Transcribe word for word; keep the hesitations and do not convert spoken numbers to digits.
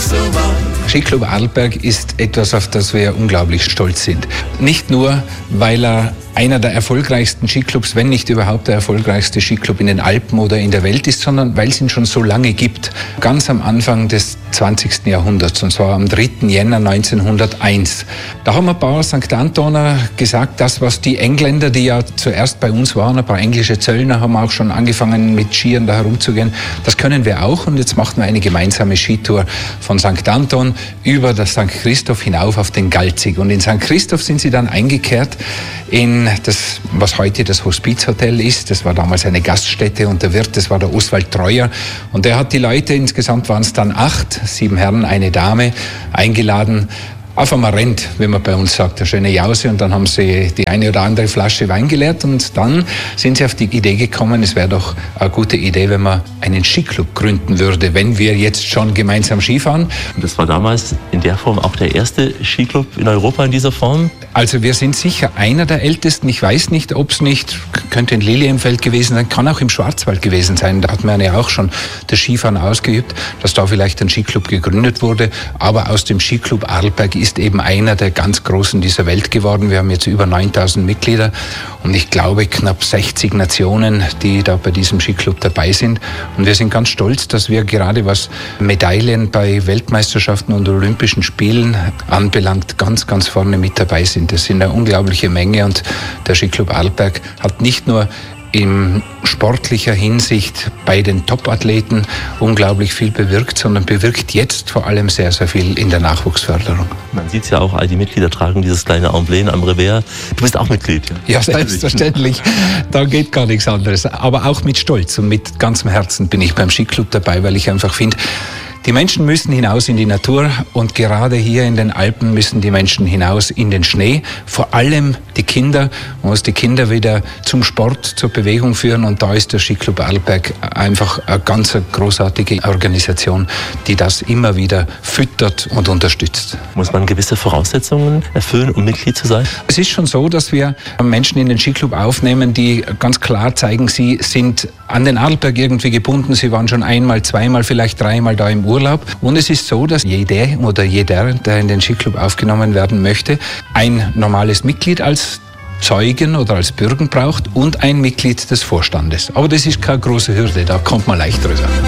so warm. Skiclub Arlberg ist etwas, auf das wir unglaublich stolz sind. Nicht nur, weil er einer der erfolgreichsten Skiclubs, wenn nicht überhaupt der erfolgreichste Skiclub in den Alpen oder in der Welt ist, sondern weil es ihn schon so lange gibt. Ganz am Anfang des zwanzigsten Jahrhunderts, und zwar am dritten Jänner neunzehnhunderteins. Da haben ein paar Sankt Antoner gesagt, das, was die Engländer, die ja zuerst bei uns waren, ein paar englische Zöllner haben auch schon angefangen mit Skiern da herumzugehen, das können wir auch, und jetzt machen wir eine gemeinsame Skitour von Sankt Anton über das Sankt Christoph hinauf auf den Galzig. Und in Sankt Christoph sind sie dann eingekehrt in das, was heute das Hospizhotel ist. Das war damals eine Gaststätte, und der Wirt, das war der Oswald Treuer. Und der hat die Leute, insgesamt waren es dann acht, sieben Herren, eine Dame, eingeladen auf einmal rennt, wie man bei uns sagt, eine schöne Jause, und dann haben sie die eine oder andere Flasche Wein geleert, und dann sind sie auf die Idee gekommen, es wäre doch eine gute Idee, wenn man einen Skiclub gründen würde, wenn wir jetzt schon gemeinsam Skifahren. Und das war damals in der Form auch der erste Skiclub in Europa in dieser Form? Also wir sind sicher einer der ältesten. Ich weiß nicht, ob es nicht, könnte in Lilienfeld gewesen sein, kann auch im Schwarzwald gewesen sein. Da hat man ja auch schon das Skifahren ausgeübt, dass da vielleicht ein Skiclub gegründet wurde. Aber aus dem Skiclub Arlberg ist eben einer der ganz Großen dieser Welt geworden. Wir haben jetzt über neuntausend Mitglieder und ich glaube knapp sechzig Nationen, die da bei diesem Skiclub dabei sind. Und wir sind ganz stolz, dass wir gerade was Medaillen bei Weltmeisterschaften und Olympischen Spielen anbelangt, ganz, ganz vorne mit dabei sind. Das sind eine unglaubliche Menge, und der Skiclub Arlberg hat nicht nur in sportlicher Hinsicht bei den Top-Athleten unglaublich viel bewirkt, sondern bewirkt jetzt vor allem sehr, sehr viel in der Nachwuchsförderung. Man sieht es ja auch, all die Mitglieder tragen dieses kleine Emblem am Revers. Du bist auch Mitglied. Ja, ja, selbstverständlich. Da geht gar nichts anderes. Aber auch mit Stolz und mit ganzem Herzen bin ich beim Skiclub dabei, weil ich einfach finde, die Menschen müssen hinaus in die Natur, und gerade hier in den Alpen müssen die Menschen hinaus in den Schnee. Vor allem die Kinder. Man muss die Kinder wieder zum Sport, zur Bewegung führen, und da ist der Skiclub Arlberg einfach eine ganz großartige Organisation, die das immer wieder füttert und unterstützt. Muss man gewisse Voraussetzungen erfüllen, um Mitglied zu sein? Es ist schon so, dass wir Menschen in den Skiclub aufnehmen, die ganz klar zeigen, sie sind an den Arlberg irgendwie gebunden. Sie waren schon einmal, zweimal, vielleicht dreimal da im Urlaub. Und es ist so, dass jede oder jeder, der in den Skiclub aufgenommen werden möchte, ein normales Mitglied als Zeugen oder als Bürger braucht und ein Mitglied des Vorstandes. Aber das ist keine große Hürde, da kommt man leicht drüber.